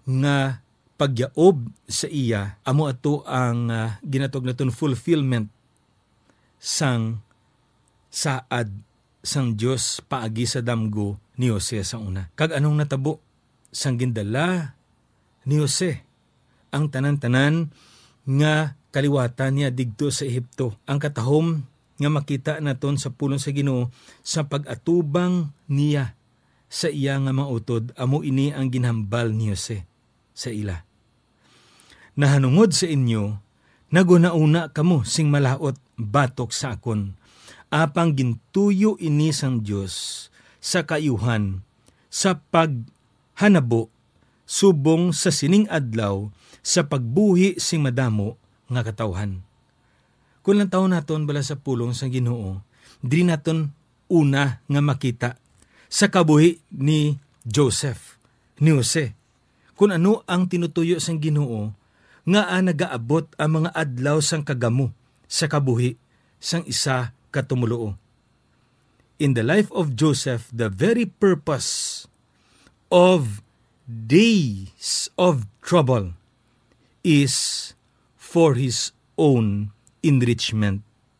nga pagyaob sa iya, amo ato ang ginatog naton fulfillment sang saad sang Dios paagi sa damgo ni Jose sa una. Kag anong natabo sang gindala ni Jose ang tanan-tanan nga kaliwatan niya digto sa Ehipto. Ang katahom nga makita naton sa pulong sa Ginoo sa pag-atubang niya sa iya nga mga utod, amo ini ang ginhambal ni Jose sa ila. Nahanungod sa inyo, naguna-una kamo sing malaot batok sa akon. Apang gintuyo ini sang Dios sa kayuhan, sa paghanabo, subong sa sining adlaw, sa pagbuhi sing madamo nga katawhan. Kung lang taon naton bala sa pulong sa Ginoo, di naton una nga makita sa kabuhi ni Joseph, ni Jose. Kung ano ang tinutuyo sang Ginoo, nga nagaabot ang mga adlaw sang kagamo sa kabuhi sang isa katumuloo. In the life of Joseph, the very purpose of days of trouble is for his own enrichment.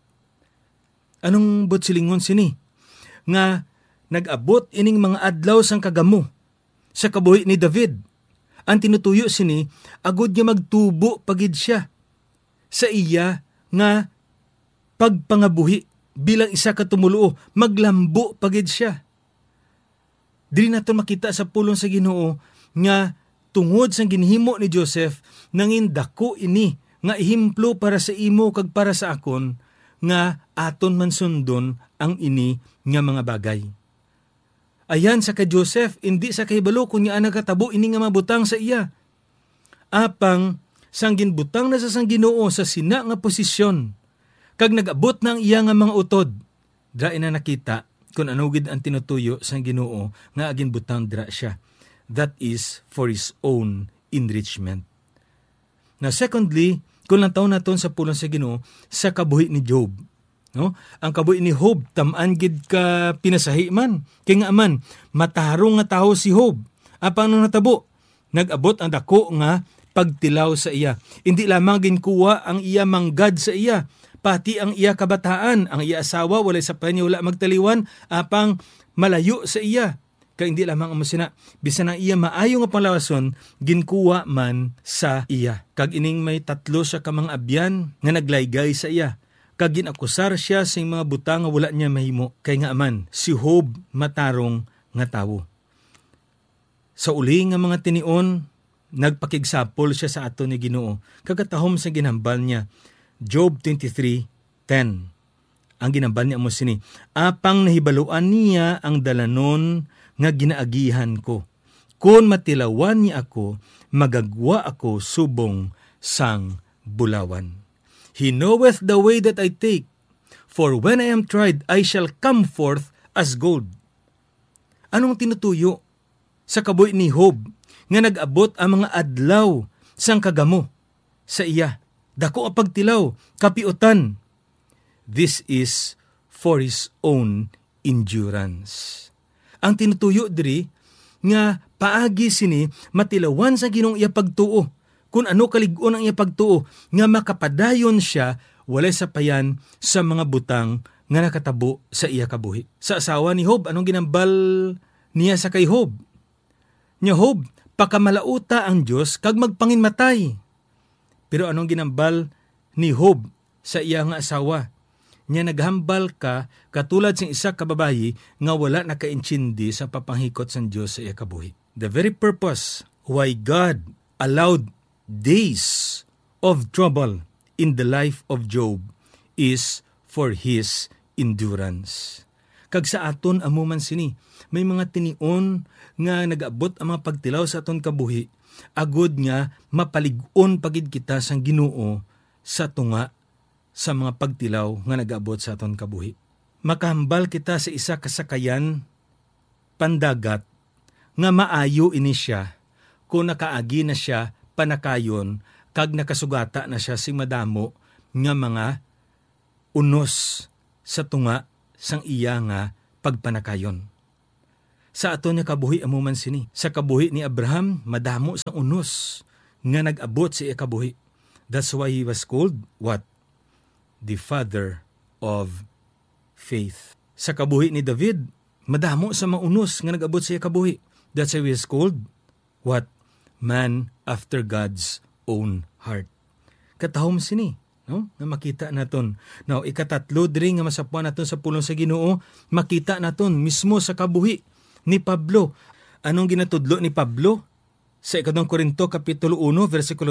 Anong butsilingon sini? Nga nag-abot ining mga adlaw sang kagamo sa kabuhi ni David. Ang tinutuyo sini, agud niya magtubo pagid siya sa iya nga pagpangabuhi bilang isa katumuluo, maglambo pagid siya. Dili naton makita sa pulong sa Ginoo nga tungod sang ginhimo ni Joseph nangin dako ini nga ihimplo para sa imo kag para sa akon nga aton man sundon ang ini nga mga bagay. Ayan sa kay Joseph, hindi sa kahibalo kunya nagkatabo ini nga mabutang sa iya. Apang sang ginbutang na sa sang Ginoo sa sina nga posisyon, kag nag-abot ng iya nga mga utod, dra ina nakita kung ano gid ang tinutuyo sang Ginoo nga agin butang dra siya. That is for his own enrichment. Now secondly, kung lang taon naton sa pulong sa Ginoo, sa kabuhi ni Job. No? Ang kabuhi ni Job, tamaan gid ka pinasahi man. Kaya nga man, matarong nga tao si Job. Apang nung natabo, nag-abot ang dako nga pagtilaw sa iya. Hindi lamang ginkuha ang iya manggad sa iya, pati ang iya kabataan, ang iya asawa, walay sa niya wala magtaliwan, apang malayo sa iya. Kaya hindi lamang ang musina, bisan ang iya maayo nga panglawason, ginkuha man sa iya. Kag ining may tatlo sa kamang abyan nga naglaygay sa iya. Kag ginakusar siya sa mga butang nga wala niya mahimo. Kay nga aman, si Job matarong nga tawo. Sa uli nga mga tinion, nagpakigsapol siya sa ato ni Ginoo. Kagatahom sa ginhambal niya. Job 23:10. Ang ginhambal niya mo sini, apang nahibaluan niya ang dalanon nga ginaagihan ko. Kung matilawan niya ako, magagwa ako subong sang bulawan. He knoweth the way that I take, for when I am tried, I shall come forth as gold. Anong tinutuyo sa kabuhi ni Job nga nag-abot ang mga adlaw sang kagamo sa iya? Dako ang pagtilaw, kapiutan. This is for his own endurance. Ang tinutuyo diri nga paagi sini matilawan sa Ginoong iya pagtuo. Kung ano kalig-on ang iya pagtuo, nga makapadayon siya, walay sapayan sa mga butang nga nakatabo sa iya kabuhi. Sa asawa ni Job, anong ginambal niya sa kay Job? Nya Job, pakamalauta ang Diyos kag magpanginmatay. Pero anong ginambal ni Job sa iya nga asawa? Nya naghambal ka katulad sing isa ka babayi nga wala nakaintsindi sa papanghikot sa Diyos sa iya kabuhi. The very purpose why God allowed days of trouble in the life of Job is for his endurance. Kag sa aton amuman sini, may mga tinion nga nag-abot ang mga pagtilaw sa aton kabuhi, agud nga mapalig-on pagid kita sang Ginoo sa tunga sa mga pagtilaw nga nag-abot sa aton kabuhi. Makahambal kita sa isa kasakayan pandagat nga maayo ini siya kung nakaagi na siya panakayon kag nakasugata na siya sing madamo nga mga unos sa tunga sang iya nga pagpanakayon. Sa aton nga kabuhi amuman sini. Sa kabuhi ni Abraham, madamo sa unos nga nag-abot sa iya kabuhi. That's why he was called what? The father of faith. Sa kabuhi ni David, madamo sa maunos nga nag-abot sa iya kabuhi. That's why he was called what? Man after God's own heart. Katahom sini, no? Na makita naton. Now, ikatatlo diri nga masapuan naton sa pulong sa Ginoo, makita naton mismo sa kabuhi ni Pablo. Anong ginatudlo ni Pablo? Sa 2 Korinto kapitulo 1 versikulo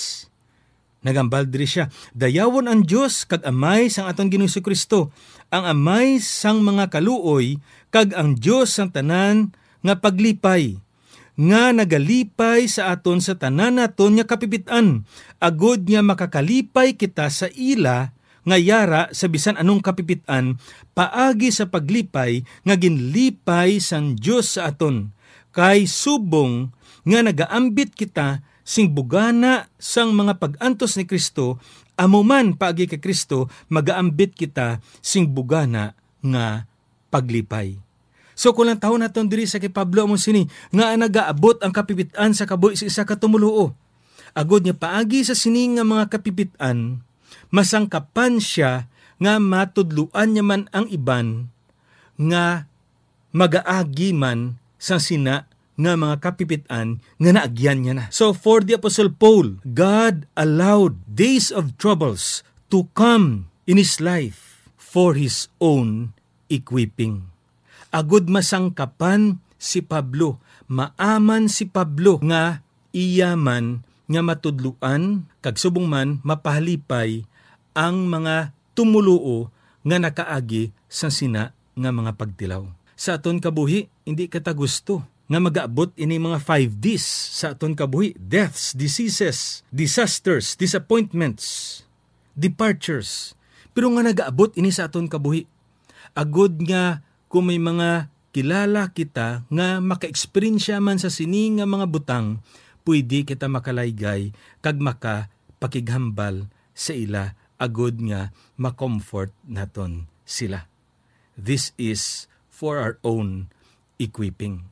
3, nagambal diri siya, dayawon ang Dios kag amay sang aton Ginoong Kristo, ang amay sang mga kaluoy kag ang Dios sang tanan nga paglipay, nga nagalipay sa aton sa tanan naton nga kapipitan, agod nga makakalipay kita sa ila nga yara sa bisan anong kapipitan, paagi sa paglipay nga ginlipay sang Dios sa aton, kay subong nga nagaambit kita sing bugana sang mga pag-antos ni Kristo, amuman paagi kay Kristo magaambit kita sing bugana nga paglipay. So kung lang taon naton diri sa kay Pablo among sini nga nagaabot ang kapipitan sa kabuhi sa isa ka tumuluo, agod niya paagi sa sini nga mga kapipitan, masangkapan siya nga matudluan niya man ang iban nga magaagi man sa sina nga mga kapipitan nga naagyan niya na. So for the Apostle Paul, God allowed days of troubles to come in his life for his own equipping. Agud masangkapan si Pablo, maaman si Pablo nga iyaman nga matudluan kag subong man mapahalipay ang mga tumuluo nga nakaagi sa sina nga mga pagtilaw. Sa aton kabuhi, hindi kita gusto nga mag-aabot ini mga 5 Ds sa aton kabuhi: deaths, diseases, disasters, disappointments, departures. Pero nga nag-aabot ini sa aton kabuhi. Agud nga kung may mga kilala kita nga maka-experience man sa sini nga mga butang, pwede kita makalaygay kag makapakighambal sa ila, agud nga makomfort naton sila. This is for our own equipping.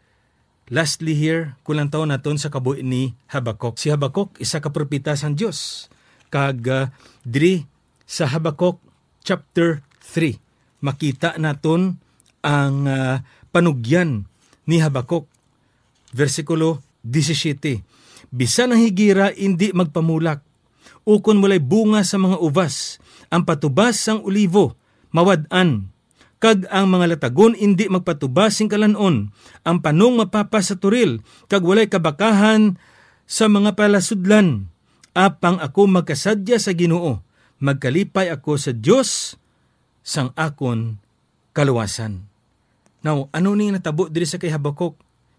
Lastly here, kulang taon naton sa kabuhi ni Habakuk. Si Habakuk, isa ka propeta sang Dios. Kag diri sa Habakuk chapter 3, makita naton ang panugyan ni Habakuk. Versikulo 17, bisan ang higira hindi magpamulak, ukon mulay bunga sa mga uvas, ang patubas sang olivo mawad-an, kag ang mga latagon hindi magpatubas sing kalanon, ang panong mapapas sa turil, kag walay kabakahan sa mga palasudlan. Apang ako magkasadya sa Ginoo, magkalipay ako sa Dios sang akon kaluwasan. Now, ano ning natabo diri sa kay Habakuk?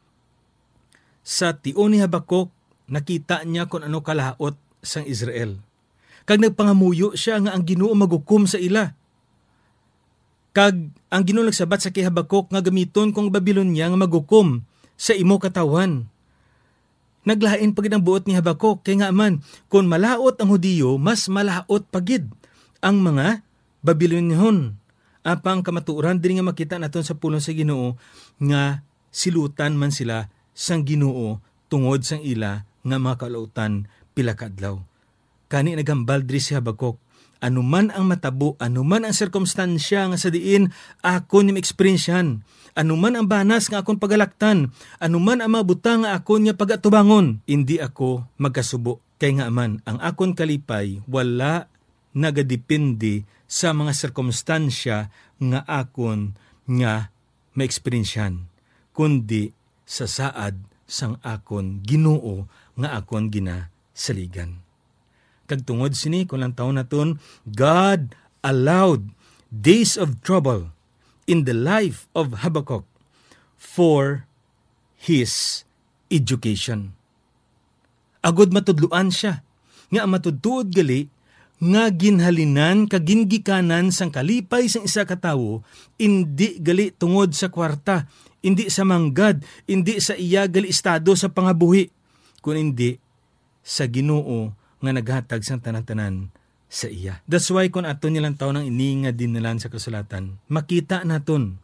Sa tion ni Habakuk, nakita niya kung ano kalaot sang Israel. Kag nagpangamuyo siya nga ang Ginoo maghukom sa ila. Kag ang Ginoo nagsabat sa kay Habakuk nga gamiton kong Babylonia nga maghukom sa imo katawan. Naglain pagid ang buot ni Habakuk, kay nga man, kung malaot ang Hudiyo, mas malaot pagid ang mga Babylonian. Apang kamatuoran diri nga makita naton sa pulong sa Ginoo nga silutan man sila sang Ginoo tungod sang ila nga mga kalautan pila ka adlaw. Kani nagambal diri si Habakuk, anuman ang matabo, anuman ang sirkumstansya nga sa diin akon nim eksperyensyahan, anuman ang banas nga akon pagalaktan, anuman ang mga butang nga akon nga pagatubangon, hindi ako magkasubo. Kay nga man, ang akon kalipay wala nagadepende sa mga sirkumstansya nga akon nga maeksperiensyahan, kundi sa saad sang akon Ginoo nga akon ginasaligan. Kag tungod sini kung lang taon naton, God allowed days of trouble in the life of Habakuk for his education. Agod matudluan siya, nga ang matudtuod gali, nga ginhalinan kagingikanan sang kalipay sang isa ka tawo, indi gali tungod sa kwarta, indi sa manggad, indi sa iya gali estado sa pangabuhi, kun indi sa Ginoo nga naghatag sang tanan-tanan sa iya. That's why kung aton nilang taon ang ini nga dinalan sa kasulatan, makita naton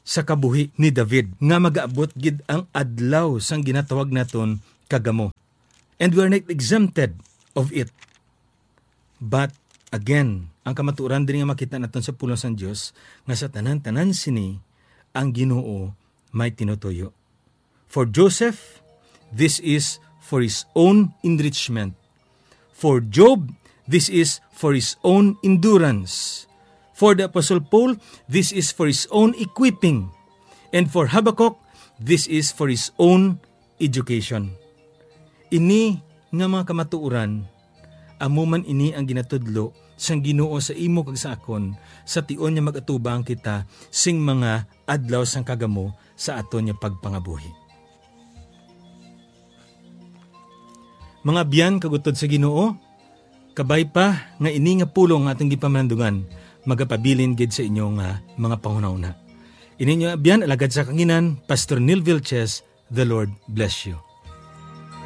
sa kabuhi ni David nga magaabot gid ang adlaw sang ginatawag naton kagamo. And we are not exempted of it. But again, ang kamatuoran din nga makita naton sa pulong sang Dios nga sa tanan-tanan sini ang Ginoo may tinutuyo. For Joseph, this is for his own enrichment. For Job, this is for his own endurance. For the Apostle Paul, this is for his own equipping. And for Habakkuk, this is for his own education. Ini nga mga kamatuoran, amuman ini ang ginatudlo sang Ginoo sa imo kag sa akon sa tion niya magatubang kita sing mga adlaw sang kagamo sa aton niya pagpangabuhi. Mga biyan kagutod sa Ginoo, kabay pa nga ini nga pulong atong gipamandugan, magapabilin gid sa inyo nga mga panghuna-una. Ini nyo biyan alagad sa kanginan, Pastor Neil Vilches. The Lord bless you.